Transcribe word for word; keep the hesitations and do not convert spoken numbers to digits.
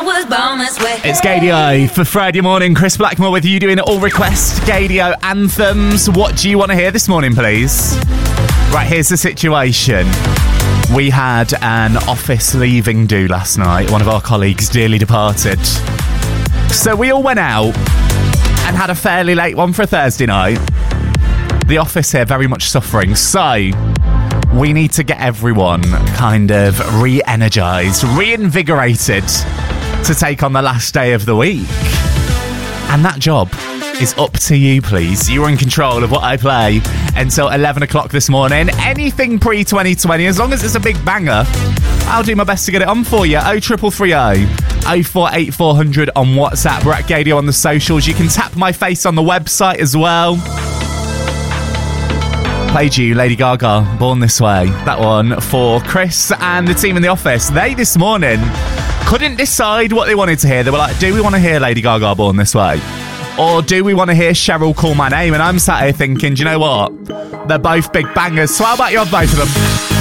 was born this way. It's Gaydio for Friday morning. Chris Blackmore with you doing all request Gaydio anthems. What do you want to hear this morning, please? Right, here's the situation. We had an office leaving do last night. One of our colleagues dearly departed. So we all went out and had a fairly late one for a Thursday night. The office here very much suffering. So we need to get everyone kind of re-energised, reinvigorated to take on the last day of the week. And that job is up to you, please. You're in control of what I play until eleven o'clock this morning. Anything pre twenty twenty, as long as it's a big banger, I'll do my best to get it on for you. oh triple three oh, oh four eight four hundred on WhatsApp. We're at Gaydio on the socials. You can tap my face on the website as well. Played you, Lady Gaga, Born This Way. That one for Chris and the team in the office. They, this morning, couldn't decide what they wanted to hear. They were like, do we want to hear Lady Gaga, Born This Way? Or do we want to hear Cheryl, Call My Name? And I'm sat here thinking, do you know what? They're both big bangers. So how about you have both of them?